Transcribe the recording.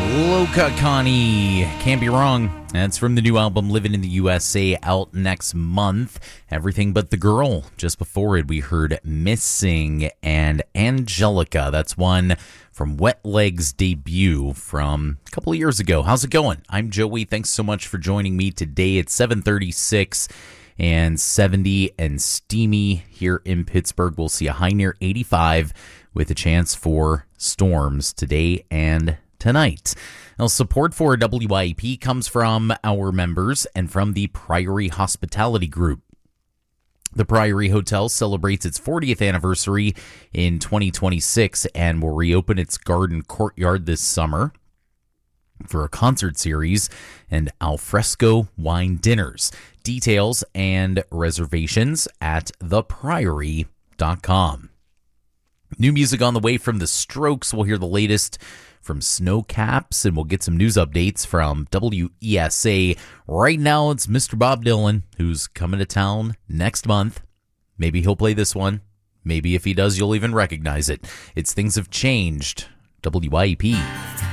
Loca Connie, can't be wrong. That's from the new album Living in the USA, out next month. Everything But the Girl. Just before it, we heard Missing and Angelica. That's one from Wet Leg's debut from a couple of years ago. How's it going? I'm Joey. Thanks so much for joining me today. It's 7:36 and 70 and steamy here in Pittsburgh. We'll see a high near 85 with a chance for storms today and tonight. Now, support for WIP comes from our members and from the Priory Hospitality Group. The Priory Hotel celebrates its 40th anniversary in 2026 and will reopen its garden courtyard this summer for a concert series and alfresco wine dinners. Details and reservations at thepriory.com. New music on the way from The Strokes. We'll hear the latest from Snowcaps, and we'll get some news updates from WESA. Right now, it's Mr. Bob Dylan, who's coming to town next month. Maybe he'll play this one. Maybe if he does, you'll even recognize it. It's Things Have Changed. WIP.